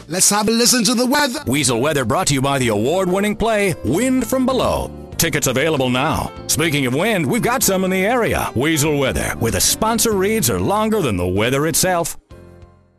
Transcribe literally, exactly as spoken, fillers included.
Let's have a listen to the weather. Weasel Weather brought to you by the award-winning play, Wind from Below. Tickets available now. Speaking of wind, we've got some in the area. Weasel Weather, where the sponsor reads are longer than the weather itself.